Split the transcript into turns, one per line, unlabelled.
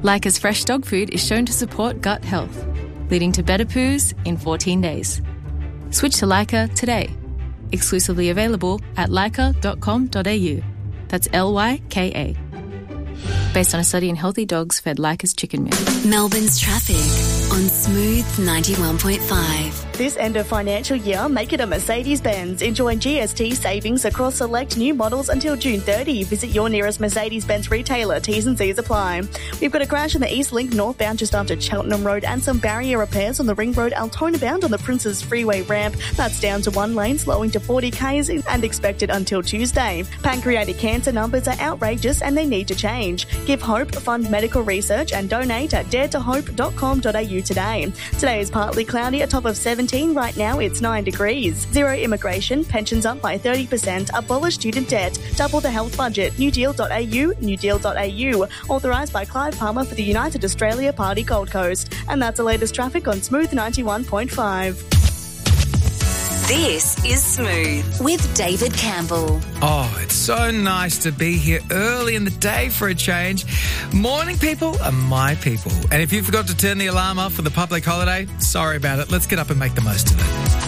Leica's fresh dog food is shown to support gut health, leading to better poos in 14 days. Switch to Leica today. Exclusively available at leica.com.au. That's Lyka. Based on a study in healthy dogs fed Leica's chicken meal.
Melbourne's traffic on Smooth 91.5.
This end of financial year, make it a Mercedes-Benz. Enjoy GST savings across select new models until June 30. Visit your nearest Mercedes-Benz retailer. T's and C's apply. We've got a crash in the East Link northbound just after Cheltenham Road and some barrier repairs on the Ring Road Altona bound on the Princes Freeway ramp. That's down to one lane, slowing to 40 k's and expected until Tuesday. Pancreatic cancer numbers are outrageous and they need to change. Give hope, fund medical research and donate at daretohope.com.au today. Today is partly cloudy, a top of 17. Right now it's 9 degrees. Zero immigration, pensions up by 30%, abolish student debt, double the health budget, newdeal.au, newdeal.au. Authorised by Clive Palmer for the United Australia Party Gold Coast. And that's the latest traffic on Smooth 91.5.
This is Smooth with David Campbell.
Oh, it's so nice to be here early in the day for a change. Morning people are my people. And if you forgot to turn the alarm off for the public holiday, sorry about it. Let's get up and make the most of it.